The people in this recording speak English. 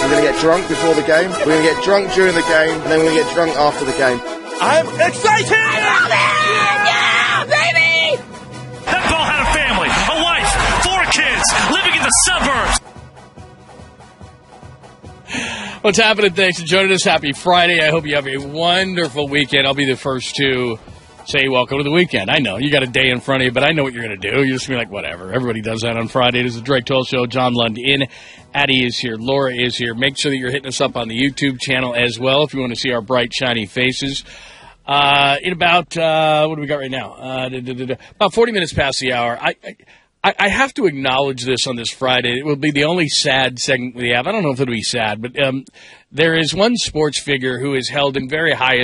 We're going to get drunk before the game, we're going to get drunk during the game, and then we're going to get drunk after the game. I'm excited! I love it! Yeah, baby! That ball had a family, a wife, 4 kids, living in the suburbs. What's happening? Thanks for joining us. Happy Friday. I hope you have a wonderful weekend. I'll be the first to say welcome to the weekend. I know you got a day in front of you, but I know what you're going to do. You're just going to be like, whatever. Everybody does that on Friday. This is the Drake Toll Show. John Lund in. Addie is here. Laura is here. Make sure that you're hitting us up on the YouTube channel as well if you want to see our bright, shiny faces. In about, what do we got right now? About 40 minutes past the hour. I have to acknowledge this on this Friday. It will be the only sad segment we have. I don't know if it'll be sad, but there is one sports figure who is held in very high